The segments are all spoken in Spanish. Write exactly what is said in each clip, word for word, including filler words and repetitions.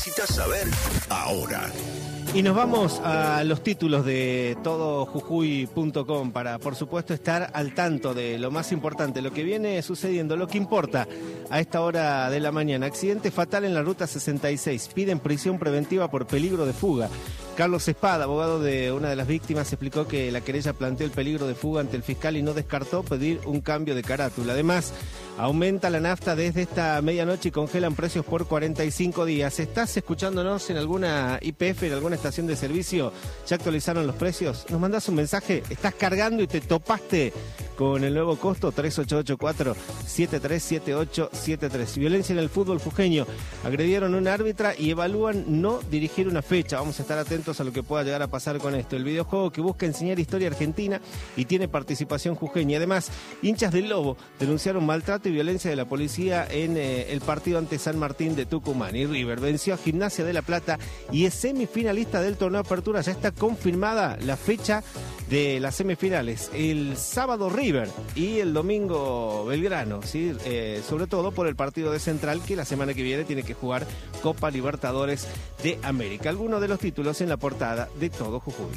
necesitas saber ahora. Y nos vamos a los títulos de todo jujuy punto com para, por supuesto, estar al tanto de lo más importante, lo que viene sucediendo, lo que importa a esta hora de la mañana. Accidente fatal en la ruta sesenta y seis. Piden prisión preventiva por peligro de fuga. Carlos Espada, abogado de una de las víctimas, explicó que la querella planteó el peligro de fuga ante el fiscal y no descartó pedir un cambio de carátula. Además, aumenta la nafta desde esta medianoche y congelan precios por cuarenta y cinco días. ¿Estás escuchándonos en alguna I P F, en alguna estación de servicio? ¿Ya actualizaron los precios? ¿Nos mandás un mensaje? ¿Estás cargando y te topaste con el nuevo costo? Tres ocho ocho cuatro, siete tres siete ocho siete tres. Violencia en el fútbol jujeño. Agredieron a una árbitra y evalúan no dirigir una fecha. Vamos a estar atentos a lo que pueda llegar a pasar con esto. El videojuego que busca enseñar historia argentina y tiene participación jujeña. Además, hinchas del Lobo denunciaron maltrato y violencia de la policía en eh, el partido ante San Martín de Tucumán. Y River venció a Gimnasia de La Plata y es semifinalista del torneo de apertura. Ya está confirmada la fecha de las semifinales. El sábado River y el domingo Belgrano, ¿sí? Eh, sobre todo por el partido de Central, que la semana que viene tiene que jugar Copa Libertadores de América. Algunos de los títulos en la portada de Todo Jujuy.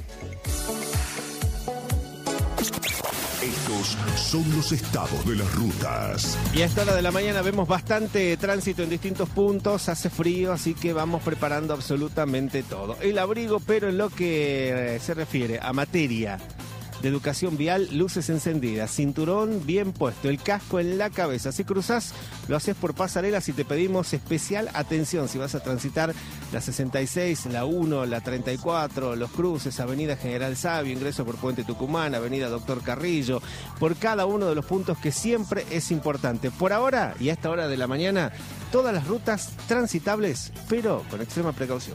Estos son los estados de las rutas. Y a esta hora de la mañana vemos bastante tránsito en distintos puntos, hace frío, así que vamos preparando absolutamente todo. El abrigo, pero en lo que se refiere a materia de educación vial, luces encendidas, cinturón bien puesto, el casco en la cabeza. Si cruzás, lo haces por pasarelas y te pedimos especial atención si vas a transitar la sesenta y seis, la uno, la treinta y cuatro, Los Cruces, Avenida General Sabio, ingreso por Puente Tucumán, Avenida Doctor Carrillo, por cada uno de los puntos que siempre es importante. Por ahora y a esta hora de la mañana, todas las rutas transitables, pero con extrema precaución.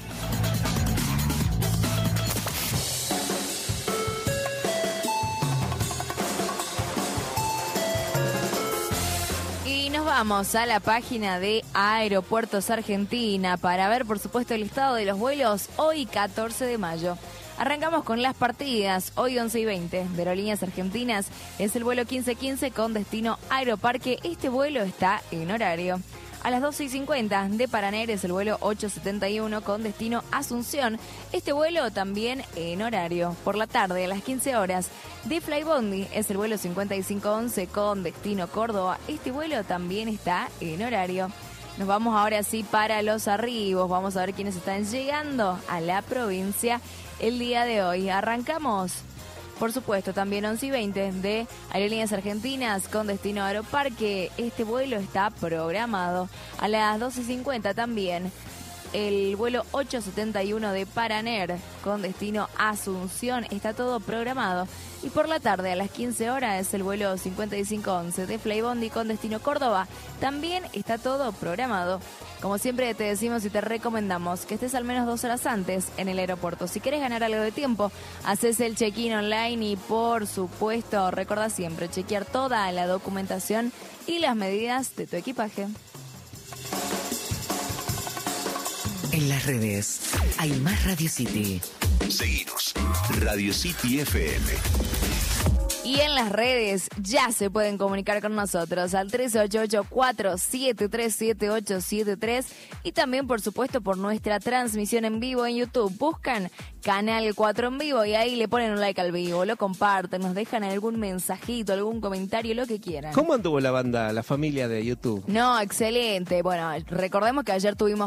Vamos a la página de Aeropuertos Argentina para ver, por supuesto, el estado de los vuelos hoy catorce de mayo. Arrancamos con las partidas. Hoy once y veinte de Aerolíneas Argentinas es el vuelo quince quince con destino Aeroparque. Este vuelo está en horario. A las doce y cincuenta de Paraner es el vuelo ochocientos setenta y uno con destino Asunción. Este vuelo también en horario. Por la tarde, a las quince horas, de Flybondi es el vuelo cincuenta y cinco once con destino Córdoba. Este vuelo también está en horario. Nos vamos ahora sí para los arribos. Vamos a ver quiénes están llegando a la provincia el día de hoy. Arrancamos, por supuesto, también once y veinte de Aerolíneas Argentinas con destino Aeroparque. Este vuelo está programado. A las doce y cincuenta también el vuelo ochocientos setenta y uno de Paraner con destino Asunción. Está todo programado. Y por la tarde, a las quince horas, es el vuelo cincuenta y cinco once de Flybondi con destino Córdoba. También está todo programado. Como siempre te decimos y te recomendamos que estés al menos dos horas antes en el aeropuerto. Si querés ganar algo de tiempo, haces el check-in online y, por supuesto, recuerda siempre chequear toda la documentación y las medidas de tu equipaje. En las redes hay más Radio City. Seguinos, Radio City F M. Y en las redes ya se pueden comunicar con nosotros al tres ocho ocho cuatro siete tres siete ocho siete tres y también, por supuesto, por nuestra transmisión en vivo en YouTube. Buscan Canal cuatro en vivo y ahí le ponen un like al vivo, lo comparten, nos dejan algún mensajito, algún comentario, lo que quieran. ¿Cómo anduvo la banda, la familia de YouTube? No, excelente. Bueno, recordemos que ayer tuvimos